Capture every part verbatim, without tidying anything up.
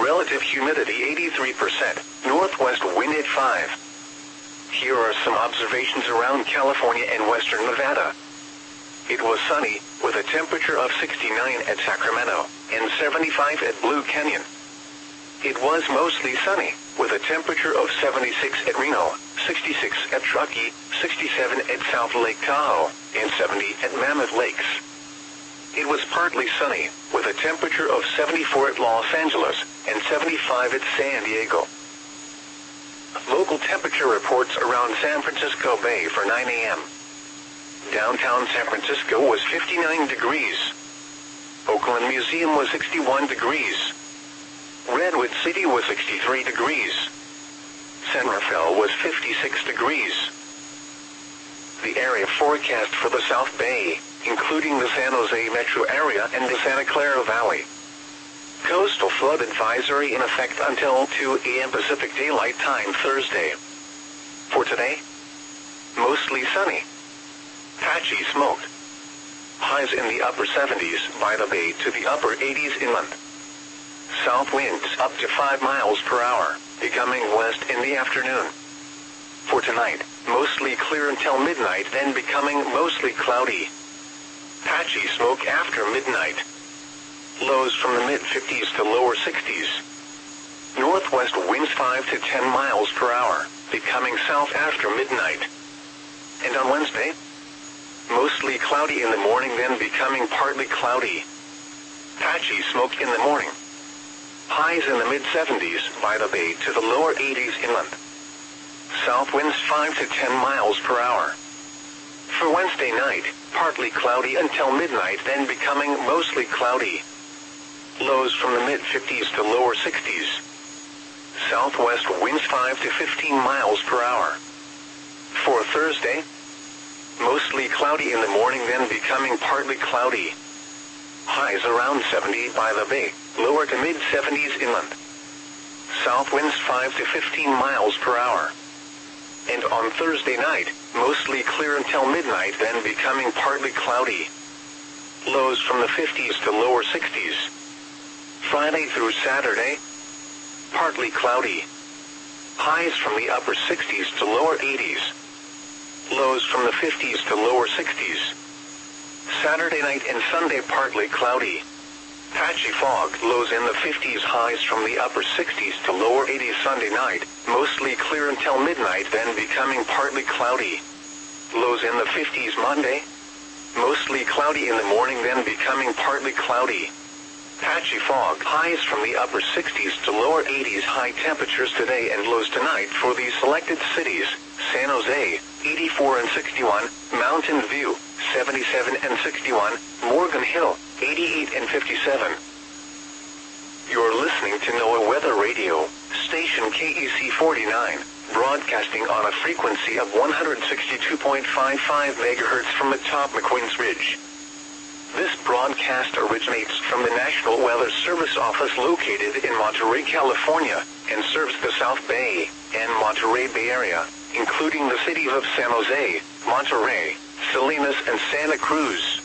Relative humidity eighty-three percent. Northwest wind at five. Here are some observations around California and western Nevada. It was sunny, with a temperature of sixty-nine at Sacramento, and seventy-five at Blue Canyon. It was mostly sunny, with a temperature of seventy-six at Reno, sixty-six at Truckee, sixty-seven at South Lake Tahoe, and seventy at Mammoth Lakes. It was partly sunny, with a temperature of seventy-four at Los Angeles, and seventy-five at San Diego. Local temperature reports around San Francisco Bay for nine a m Downtown San Francisco was fifty-nine degrees. Oakland Museum was sixty-one degrees. Redwood City was sixty-three degrees. San Rafael was fifty-six degrees. The area forecast for the South Bay, including the San Jose metro area and the Santa Clara Valley. Coastal flood advisory in effect until two a m Pacific Daylight Time Thursday. For today, mostly sunny. Patchy smoke. Highs in the upper seventies by the bay to the upper eighties inland. South winds up to five miles per hour, becoming west in the afternoon. For tonight, mostly clear until midnight, then becoming mostly cloudy. Patchy smoke after midnight. Lows from the mid fifties to lower sixties. Northwest winds five to ten miles per hour, becoming south after midnight. And on Wednesday, mostly cloudy in the morning, then becoming partly cloudy. Patchy smoke in the morning. Highs in the mid seventies by the bay to the lower eighties inland. South winds five to ten miles per hour. For Wednesday night, partly cloudy until midnight, then becoming mostly cloudy. Lows from the mid fifties to lower sixties. Southwest winds five to fifteen miles per hour. For Thursday, mostly cloudy in the morning, then becoming partly cloudy. Highs around seventy by the bay, lower to mid seventies inland. South winds five to fifteen miles per hour. And on Thursday night, mostly clear until midnight, then becoming partly cloudy. Lows from the fifties to lower sixties. Friday through Saturday, partly cloudy. Highs from the upper sixties to lower eighties. Lows from the fifties to lower sixties. Saturday night and Sunday partly cloudy. Patchy fog, lows in the fifties, highs from the upper sixties to lower eighties Sunday night, mostly clear until midnight, then becoming partly cloudy. Lows in the fifties Monday, mostly cloudy in the morning, then becoming partly cloudy. Patchy fog, highs from the upper sixties to lower eighties, high temperatures today and lows tonight for these selected cities: San Jose, eighty-four and sixty-one, Mountain View, seventy-seven and sixty-one, Morgan Hill, eighty-eight and fifty-seven. You're listening to NOAA Weather Radio, station K E C forty-nine, broadcasting on a frequency of one hundred sixty-two point five five megahertz from atop McQueen's Ridge. This broadcast originates from the National Weather Service office located in Monterey, California, and serves the South Bay and Monterey Bay Area, including the cities of San Jose, Monterey, Salinas, and Santa Cruz.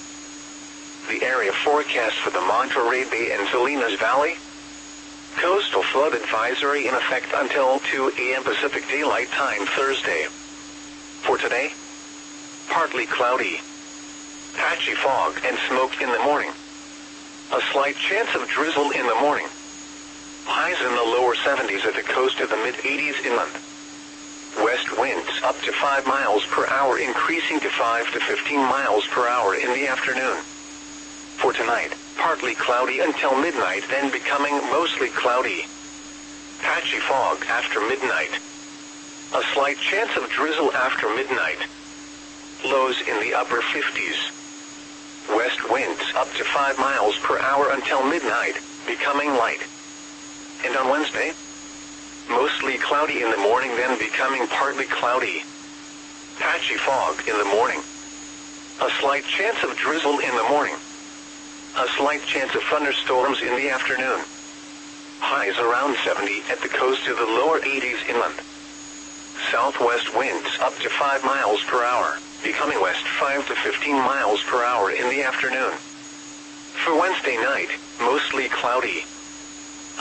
The area forecast for the Monterey Bay and Salinas Valley: coastal flood advisory in effect until two a m Pacific Daylight Time Thursday. For today, partly cloudy. Patchy fog and smoke in the morning. A slight chance of drizzle in the morning. Highs in the lower seventies at the coast of the mid eighties inland. West winds up to five miles per hour, increasing to five to fifteen miles per hour in the afternoon. For tonight, partly cloudy until midnight, then becoming mostly cloudy. Patchy fog after midnight. A slight chance of drizzle after midnight. Lows in the upper fifties. West winds up to five miles per hour until midnight, becoming light. And on Wednesday, mostly cloudy in the morning, then becoming partly cloudy. Patchy fog in the morning. A slight chance of drizzle in the morning. A slight chance of thunderstorms in the afternoon. Highs around seventy at the coast to the lower eighties inland. Southwest winds up to five miles per hour, becoming west five to fifteen miles per hour in the afternoon. For Wednesday night, mostly cloudy.